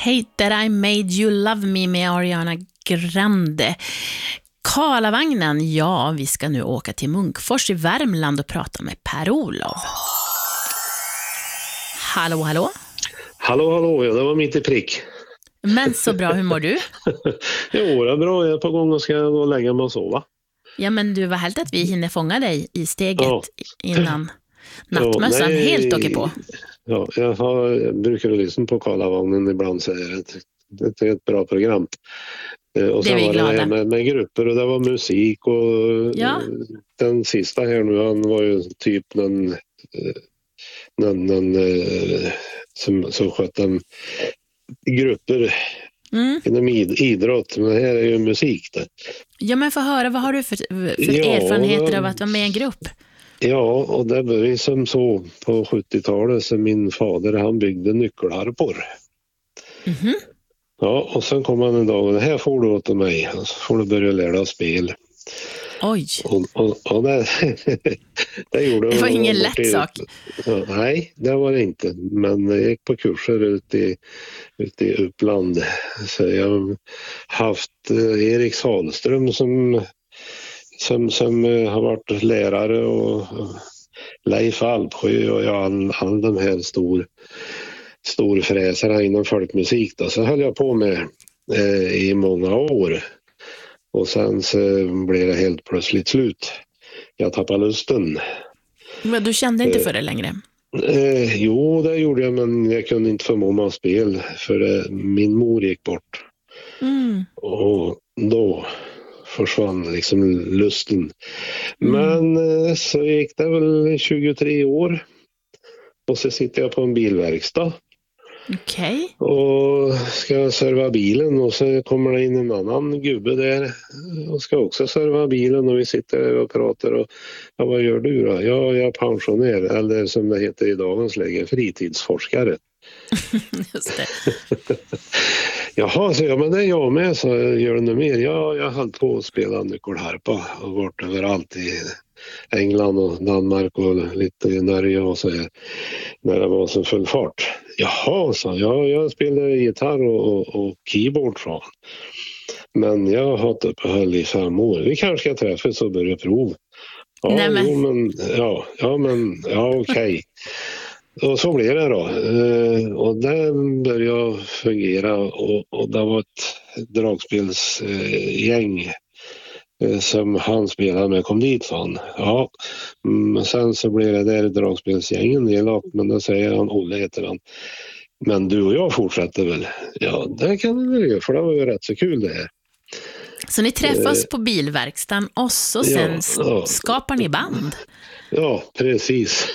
Hate That I Made You Love Me med Ariana Grande. Karlavagnen, ja, vi ska nu åka till Munkfors i Värmland och prata med Per-Olof. Hallå, hallå? Hallå, ja, det var mitt i prick. Men så bra, hur mår du? Jo, det är bra, jag är på gång och ska gå och lägga mig och sova. Ja, men du, var härligt att vi hinner fånga dig i steget innan nattmössan helt åker på. Ja, jag brukar lyssna på Karlavagnen ibland, så det är ett bra program. Och sen var det med grupper och det var musik och den sista här nu, han var ju typ någon som skötte grupper inom idrott, men det här är ju musik det. Ja, men få höra, vad har du för erfarenheter av att vara med i en grupp? Ja, och det var som så på 70-talet, så min fader, han byggde nyckelharpor. Mhm. Ja, och sen kom han en dag och det här får du åt mig, och så får du börja lära dig spel. Oj. Och det gjorde det var ingen lätt sak. Ja, nej, det var det inte. Men jag gick på kurser ute i Uppland. Så jag har haft Erik Salström som har varit lärare och Leif Alpsjö och all de här storfräsarna inom folkmusik. Då. Så höll jag på med i många år. Och sen så blev det helt plötsligt slut. Jag tappade lusten. Men du kände inte för det längre? Jo, det gjorde jag, men jag kunde inte förmå mig att spela för min mor gick bort. Och då försvann liksom lusten. Men så gick det väl 23 år. Och så sitter jag på en bilverkstad. Okej. Och ska serva bilen och så kommer det in en annan gubbe där och ska också serva bilen och vi sitter och pratar och vad gör du då? Ja, jag är pensionär, eller som det heter i dagens läge, fritidsforskare. Just det. Jaha, så men det är jag med, så gör det mer. Ja, jag höll på att spela nyckelharpa och varit överallt i England och Danmark och lite i Norge och så här, när det var så full fart. Jaha, så jag spelade gitarr och keyboard från. Men jag har haft uppehåll i 5 år. Vi kanske ska träffas och börja prova. Okej. Och så blev det då. Och det började fungera och det var ett dragspelsgäng som han spelade med kom dit från. Ja, sen så blev det där dragspelsgängen nedlagt, men då säger han, Olle heter han. Men du och jag fortsätter väl? Ja, det kan vi väl göra, för det var ju rätt så kul det här. Så ni träffas på bilverkstan och så sen skapar ni band? Ja, precis.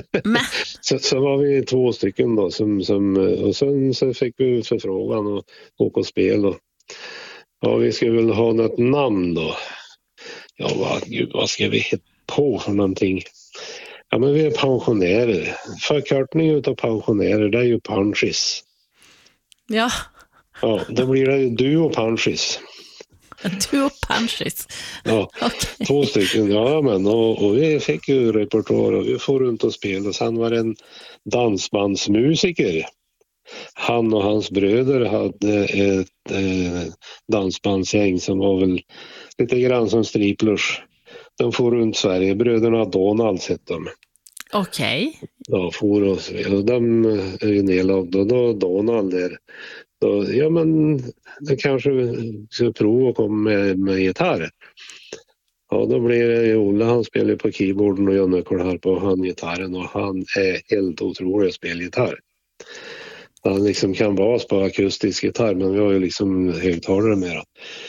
så var vi 2 stycken då och sen så fick vi förfrågan och åka och spela. Ja, vi ska väl ha något namn då. Ja, vad ska vi hitta på för någonting? Ja, men vi är pensionärer. Förkortning utav pensionärer, det är ju Panschis. Ja. Ja, då blir det ju du och Panschis. Du och Panschis. Ja, okay. 2 stycken. Ja, men och vi fick ju repertoar och vi får runt och spela. Och sen var det en dansbandsmusiker. Han och hans bröder hade ett dansbandsgäng som var väl lite grann som Striplers. De får runt Sverige. Bröderna Donald sett dem. Okej. Ja, får och de är ju nedlagda. Och då Donald där. Då, ja, men det kanske ska prova att komma med gitarr. Ja, då blir det Olle, han spelar på keyboarden och jag nyckelharpa på han gitarren och han är helt otrolig att spela gitarr. Han liksom kan bas på akustisk gitarr, men vi har ju liksom högtalare med.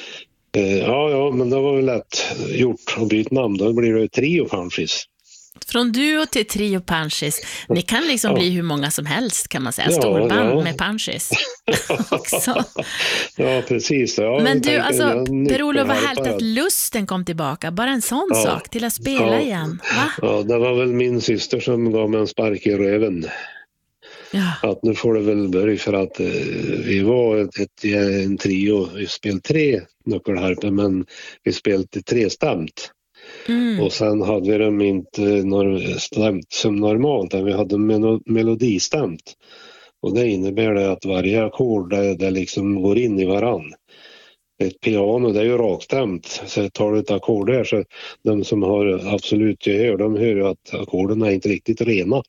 Ja, men det var väl lätt gjort att byta namn. Då blir det Trio Panschis. Från duo till Trio Panschis. Ni kan liksom bli hur många som helst, kan man säga. Storband med Panschis. Också. Ja, precis. Ja, men du, alltså, Per-Olof, var härligt att lusten kom tillbaka. Bara en sån sak till att spela igen. Va? Ja, det var väl min syster som gav mig en spark i röven. Ja. Att nu får det väl börja, för att vi var en trio. Vi spelade 3 nyckelharpor, men vi spelade 3-stämt. Och sen hade vi dem inte stämt som normalt, vi hade melodistämt. Och det innebär det att varje ackord det liksom går in i varann. Ett piano, det är ju rakstämt. Så tar du ett ackord där, så de som har absolut gehör, de hör ju att ackorden är inte riktigt rena.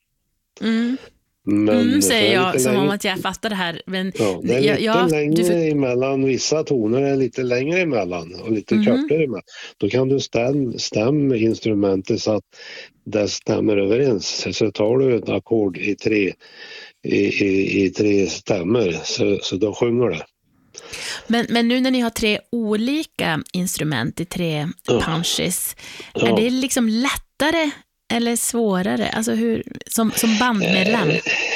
Men säger jag som om att jag fattar det här. Men ja, det är lite längre emellan. Vissa toner är lite längre emellan och lite kortare emellan. Då kan du stämma instrumentet så att det stämmer överens. Så tar du ett ackord i tre stämmor, så då sjunger det. Men nu när ni har 3 olika instrument i 3 punches, är det liksom lättare eller svårare? Alltså hur, som bandmedlem?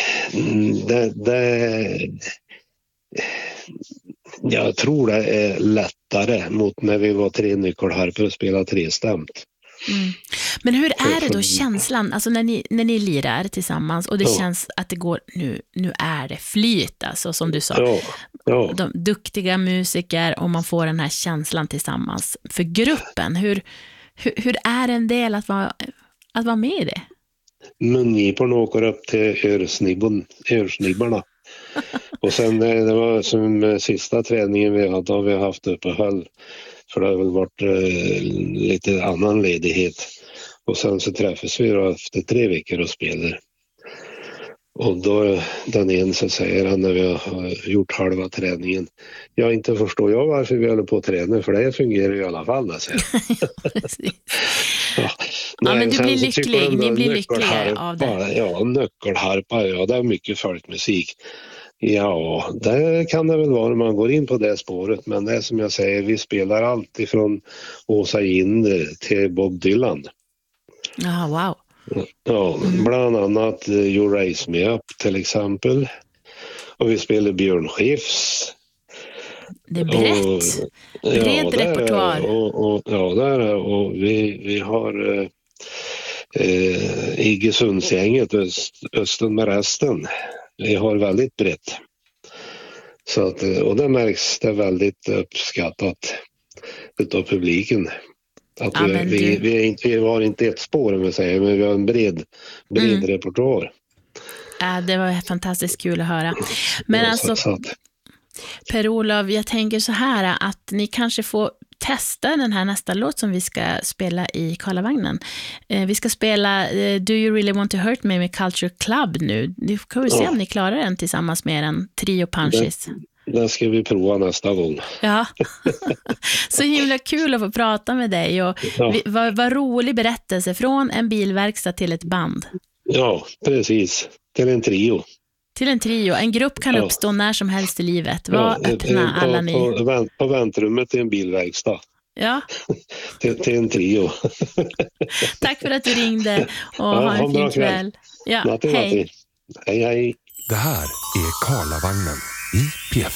Jag tror det är lättare mot när vi var 3 nyckelharpor och spelade 3-stämt. Men hur är det då känslan, alltså när ni lirar tillsammans och det känns att det går, nu är det flyt, alltså som du sa. De duktiga musiker, och man får den här känslan tillsammans för gruppen. Hur är en del att vara med i det? Mungiporna åker upp till örsnibbarna. Och sen det var som sista träningen vi hade, har vi haft uppehåll. För det har väl varit lite annan ledighet. Och sen så träffas vi då efter 3 veckor och spelar. Och då den ena så säger han när vi har gjort halva träningen: jag inte förstår jag varför vi håller på att träna, för det fungerar i alla fall. Alltså. Men du blir lycklig, ni blir lyckliga av det. Ja, nyckelharpa, ja, det är mycket folkmusik. Ja, det kan det väl vara när man går in på det spåret, men det är som jag säger, vi spelar allt ifrån Åsa Ginder till Bob Dylan. Ja, wow. Ja, bland annat You Raise Me Up till exempel. Och vi spelar Björn Skifs. Det är brett. Bred repertoar. Ja, där är, och vi har Iggesundsgänget, Östen med resten. Vi har väldigt brett. Så att, och det märks det väldigt uppskattat utav publiken. Att vi har inte ett spår, om jag säger, men vi har en bred repertoar. Ja, det var fantastiskt kul att höra. Men alltså, Per-Olof, jag tänker så här att ni kanske får testa den här nästa låt som vi ska spela i Karlavagnen. Vi ska spela Do You Really Want To Hurt Me med Culture Club nu. Vi får se om ni klarar den tillsammans med en trio punches. Det ska vi prova nästa gång. Ja, så himla kul att få prata med dig. Och vad rolig berättelse från en bilverkstad till ett band. Ja, precis. Till en trio. Till en trio. En grupp kan uppstå när som helst i livet. Var öppna alla ni. På väntrummet till en bilverkstad. Ja. till en trio. Tack för att du ringde och ha en fin kväll. Ja, hej. Hej. Det här är Karlavagnen i P4.